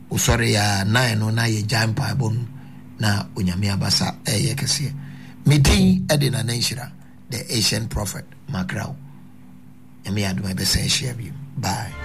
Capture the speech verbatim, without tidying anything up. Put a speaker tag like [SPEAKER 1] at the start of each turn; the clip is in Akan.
[SPEAKER 1] usɔre ya nine no na ye jam pa bon na onyame abasa eye kese medin ede na nanhyira the Asian prophet Makrao. Emi aduma be say share bi. Bye.